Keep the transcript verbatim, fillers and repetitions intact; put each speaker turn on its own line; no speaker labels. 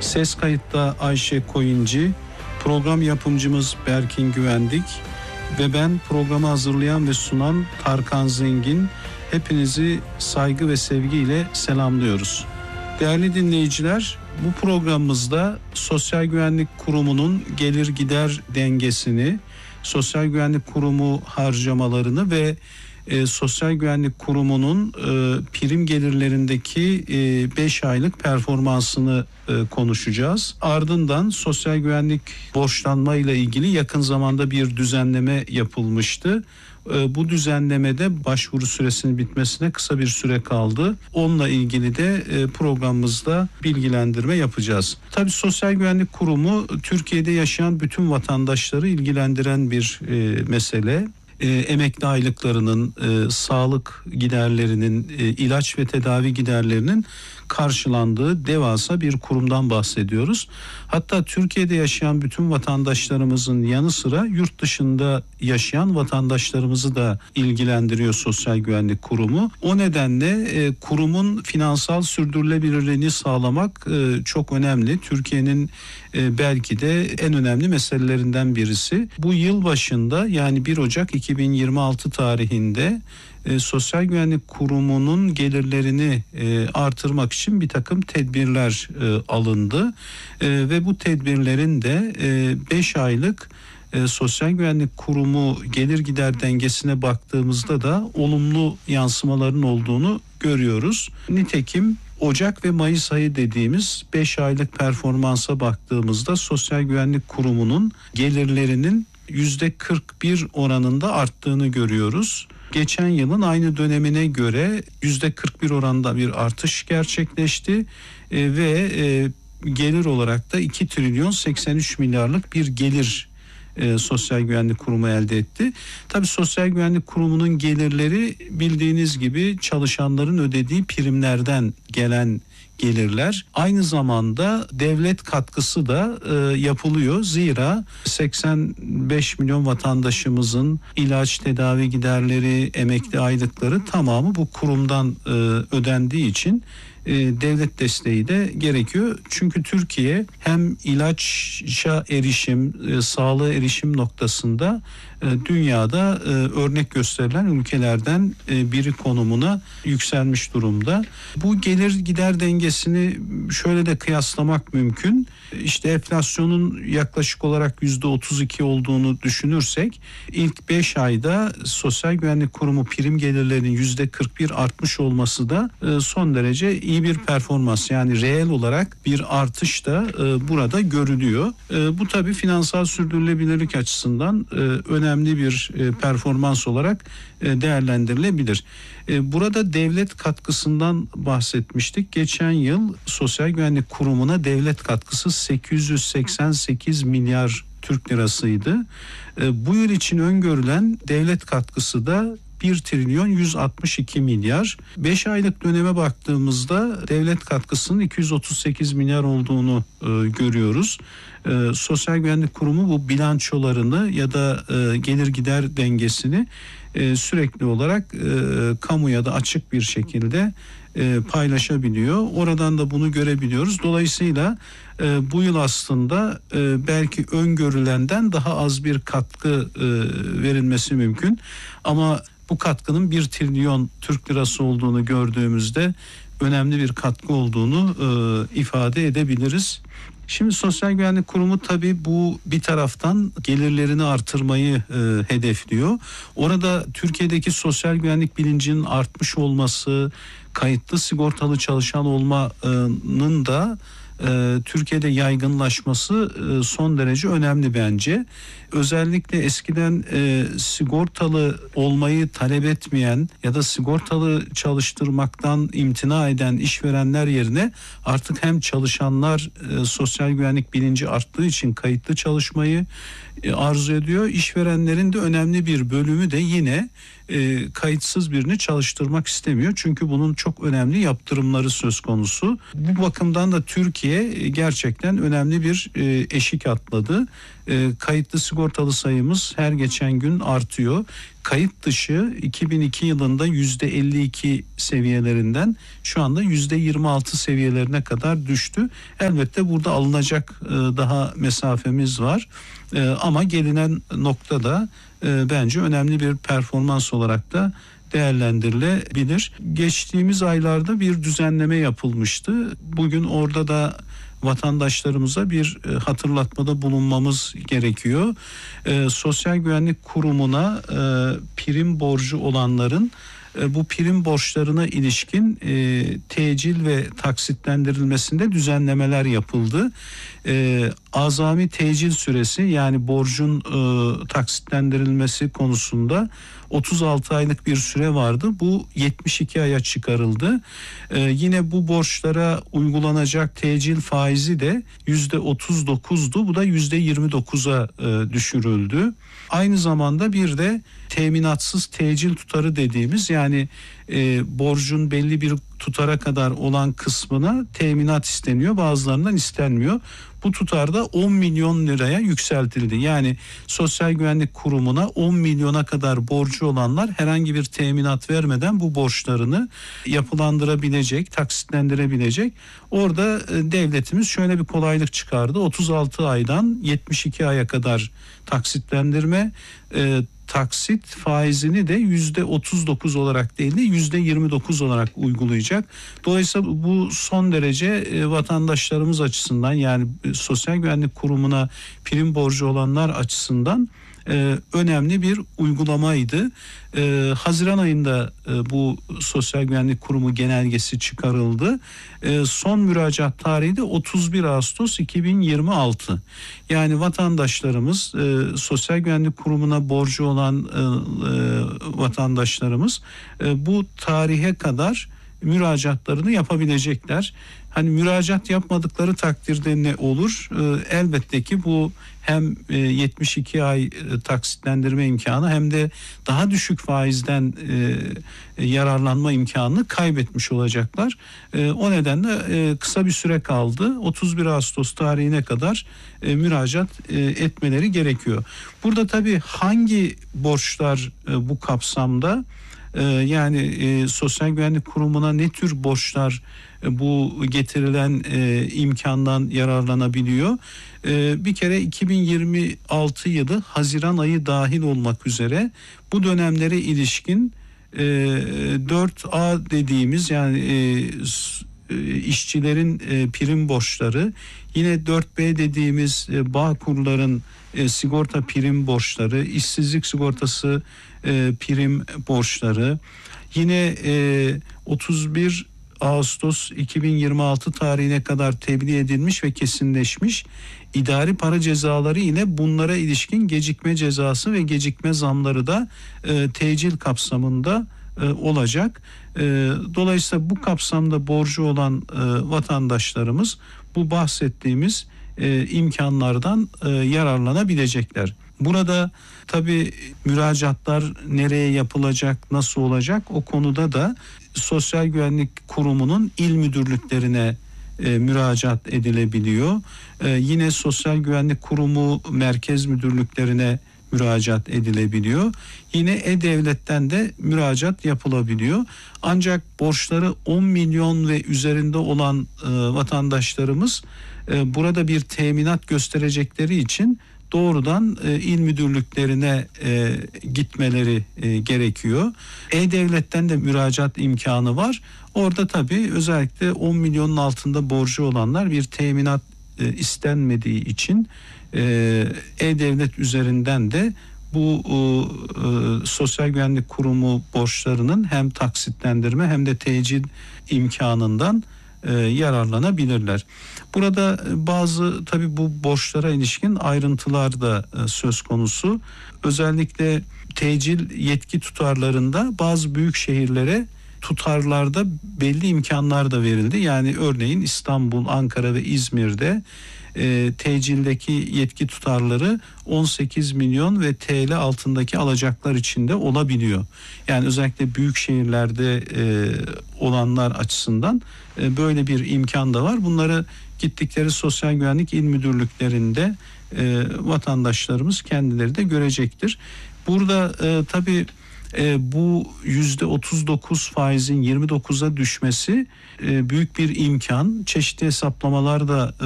Ses kayıtta Ayşe Koyuncu, program yapımcımız Berkin Güvendik ve ben programı hazırlayan ve sunan Tarkan Zengin. Hepinizi saygı ve sevgiyle selamlıyoruz. Değerli dinleyiciler, bu programımızda Sosyal Güvenlik Kurumu'nun gelir gider dengesini, Sosyal Güvenlik Kurumu harcamalarını ve e, Sosyal Güvenlik Kurumu'nun e, prim gelirlerindeki beş e, aylık performansını e, konuşacağız. Ardından sosyal güvenlik borçlanma ile ilgili yakın zamanda bir düzenleme yapılmıştı. Bu düzenlemede başvuru süresinin bitmesine kısa bir süre kaldı. Onunla ilgili de programımızda bilgilendirme yapacağız. Tabii Sosyal Güvenlik Kurumu Türkiye'de yaşayan bütün vatandaşları ilgilendiren bir mesele. E, emekli aylıklarının, e, sağlık giderlerinin, e, ilaç ve tedavi giderlerinin karşılandığı devasa bir kurumdan bahsediyoruz. Hatta Türkiye'de yaşayan bütün vatandaşlarımızın yanı sıra yurt dışında yaşayan vatandaşlarımızı da ilgilendiriyor Sosyal Güvenlik Kurumu. O nedenle e, kurumun finansal sürdürülebilirliğini sağlamak e, çok önemli. Türkiye'nin e, belki de en önemli meselelerinden birisi. Bu yıl başında, yani bir Ocak iki bin yirmi altı tarihinde e, Sosyal Güvenlik Kurumu'nun gelirlerini e, artırmak için bir takım tedbirler e, alındı. E, ve bu tedbirlerin de beş e, aylık e, Sosyal Güvenlik Kurumu gelir gider dengesine baktığımızda da olumlu yansımaların olduğunu görüyoruz. Nitekim Ocak ve Mayıs ayı dediğimiz beş aylık performansa baktığımızda Sosyal Güvenlik Kurumu'nun gelirlerinin yüzde kırk bir oranında arttığını görüyoruz. Geçen yılın aynı dönemine göre yüzde kırk bir oranda bir artış gerçekleşti e, ve e, gelir olarak da iki trilyon seksen üç milyarlık bir gelir e, Sosyal Güvenlik Kurumu elde etti. Tabii Sosyal Güvenlik Kurumu'nun gelirleri bildiğiniz gibi çalışanların ödediği primlerden gelen gelirler. Aynı zamanda devlet katkısı da e, yapılıyor. Zira seksen beş milyon vatandaşımızın ilaç, tedavi giderleri, emekli aylıkları tamamı bu kurumdan e, ödendiği için e, devlet desteği de gerekiyor. Çünkü Türkiye hem ilaça erişim, e, sağlığa erişim noktasında e, dünyada e, örnek gösterilen ülkelerden e, biri konumuna yükselmiş durumda. Bu gelir gider dengesini şöyle de kıyaslamak mümkün. İşte enflasyonun yaklaşık olarak yüzde otuz iki olduğunu düşünürsek ilk beş ayda Sosyal Güvenlik Kurumu prim gelirlerinin yüzde kırk bir artmış olması da e, son derece iyi bir performans. Yani reel olarak bir artış da e, burada görülüyor. E, bu tabii finansal sürdürülebilirlik açısından e, önemli bir e, performans olarak e, değerlendirilebilir. E, burada devlet katkısından bahsetmiştik. Geçen yıl Sosyal Güvenlik Kurumu'na devlet katkısı sekiz yüz seksen sekiz milyar Türk lirasıydı. E, bu yıl için öngörülen devlet katkısı da bir trilyon yüz altmış iki milyar. beş aylık döneme baktığımızda devlet katkısının iki yüz otuz sekiz milyar olduğunu e, görüyoruz. E, Sosyal Güvenlik Kurumu bu bilançolarını ya da e, gelir gider dengesini e, sürekli olarak e, kamuya da açık bir şekilde e, paylaşabiliyor. Oradan da bunu görebiliyoruz. Dolayısıyla e, bu yıl aslında e, belki öngörülenden daha az bir katkı e, verilmesi mümkün. Ama bu katkının bir trilyon Türk lirası olduğunu gördüğümüzde önemli bir katkı olduğunu e, ifade edebiliriz. Şimdi Sosyal Güvenlik Kurumu tabii bu bir taraftan gelirlerini artırmayı e, hedefliyor. Orada Türkiye'deki sosyal güvenlik bilincinin artmış olması, kayıtlı sigortalı çalışan olmanın da e, Türkiye'de yaygınlaşması e, son derece önemli bence. Özellikle eskiden e, sigortalı olmayı talep etmeyen ya da sigortalı çalıştırmaktan imtina eden işverenler yerine artık hem çalışanlar e, sosyal güvenlik bilinci arttığı için kayıtlı çalışmayı e, arzu ediyor. İşverenlerin de önemli bir bölümü de yine e, kayıtsız birini çalıştırmak istemiyor. Çünkü bunun çok önemli yaptırımları söz konusu. Bu bakımdan da Türkiye gerçekten önemli bir e, eşik atladı. E, kayıtlı sigortalı sayımız her geçen gün artıyor. Kayıt dışı iki bin iki yılında yüzde elli iki seviyelerinden şu anda yüzde yirmi altı seviyelerine kadar düştü. Elbette burada alınacak e, daha mesafemiz var. E, ama gelinen noktada e, bence önemli bir performans olarak da değerlendirilebilir. Geçtiğimiz aylarda bir düzenleme yapılmıştı. Bugün orada da vatandaşlarımıza bir e, hatırlatmada bulunmamız gerekiyor. E, Sosyal Güvenlik Kurumu'na e, prim borcu olanların e, bu prim borçlarına ilişkin e, tecil ve taksitlendirilmesinde düzenlemeler yapıldı. E, azami tecil süresi, yani borcun e, taksitlendirilmesi konusunda otuz altı aylık bir süre vardı. Bu yetmiş iki aya çıkarıldı. Ee, yine bu borçlara uygulanacak tecil faizi de yüzde otuz dokuzdu. Bu da yüzde yirmi dokuza e, düşürüldü. Aynı zamanda bir de teminatsız tecil tutarı dediğimiz, yani e, borcun belli bir tutara kadar olan kısmına teminat isteniyor, bazılarından istenmiyor. Bu tutarda on milyon liraya yükseltildi. Yani Sosyal Güvenlik Kurumu'na on milyona kadar borcu olanlar herhangi bir teminat vermeden bu borçlarını yapılandırabilecek, taksitlendirebilecek. Orada devletimiz şöyle bir kolaylık çıkardı. otuz altı aydan yetmiş iki aya kadar taksitlendirme, e, taksit faizini de yüzde otuz dokuz olarak değil de yüzde yirmi dokuz olarak uygulayacak. Dolayısıyla bu son derece e, vatandaşlarımız açısından, yani e, Sosyal Güvenlik Kurumu'na prim borcu olanlar açısından e, önemli bir uygulamaydı. E, Haziran ayında e, bu Sosyal Güvenlik Kurumu genelgesi çıkarıldı. E, son müracaat tarihi de otuz bir Ağustos iki bin yirmi altı. Yani vatandaşlarımız, e, Sosyal Güvenlik Kurumu'na borcu olan e, e, vatandaşlarımız e, bu tarihe kadar müracaatlarını yapabilecekler. Hani müracaat yapmadıkları takdirde ne olur? Ee, elbette ki bu hem e, yetmiş iki ay e, taksitlendirme imkanı hem de daha düşük faizden e, yararlanma imkanını kaybetmiş olacaklar. E, o nedenle e, kısa bir süre kaldı. otuz bir Ağustos tarihine kadar e, müracaat e, etmeleri gerekiyor. Burada tabii hangi borçlar e, bu kapsamda? Yani e, Sosyal Güvenlik Kurumu'na ne tür borçlar e, bu getirilen e, imkandan yararlanabiliyor? E, bir kere iki bin yirmi altı yılı Haziran ayı dahil olmak üzere bu dönemlere ilişkin e, dört A dediğimiz, yani e, işçilerin e, prim borçları, yine dört B dediğimiz e, Bağkurların e, sigorta prim borçları, işsizlik sigortası e, prim borçları, yine e, otuz bir Ağustos iki bin yirmi altı tarihine kadar tebliğ edilmiş ve kesinleşmiş idari para cezaları ile bunlara ilişkin gecikme cezası ve gecikme zamları da e, tecil kapsamında e, olacak. E, dolayısıyla bu kapsamda borcu olan e, vatandaşlarımız bu bahsettiğimiz e, imkanlardan e, yararlanabilecekler. Burada tabii müracaatlar nereye yapılacak, nasıl olacak, o konuda da Sosyal Güvenlik Kurumu'nun il müdürlüklerine e, müracaat edilebiliyor. E, yine Sosyal Güvenlik Kurumu merkez müdürlüklerine müracaat edilebiliyor. Yine E-Devlet'ten de müracaat yapılabiliyor. Ancak borçları on milyon ve üzerinde olan e, vatandaşlarımız e, burada bir teminat gösterecekleri için doğrudan e, il müdürlüklerine e, gitmeleri e, gerekiyor. E-Devlet'ten de müracaat imkanı var. Orada tabii özellikle on milyonun altında borcu olanlar bir teminat e, istenmediği için e, E-Devlet üzerinden de bu e, e, Sosyal Güvenlik Kurumu borçlarının hem taksitlendirme hem de tecil imkanından e, yararlanabilirler. Burada bazı tabii bu borçlara ilişkin ayrıntılar da e, söz konusu. Özellikle tecil yetki tutarlarında bazı büyük şehirlere tutarlarda belli imkanlar da verildi. Yani örneğin İstanbul, Ankara ve İzmir'de e, tecildeki yetki tutarları on sekiz milyon ve T L altındaki alacaklar içinde olabiliyor. Yani özellikle büyük şehirlerde e, olanlar açısından e, böyle bir imkan da var. Bunları gittikleri sosyal güvenlik il müdürlüklerinde e, vatandaşlarımız kendileri de görecektir. Burada e, tabii e, bu yüzde otuz dokuz faizin yirmi dokuza düşmesi e, büyük bir imkan. Çeşitli hesaplamalar da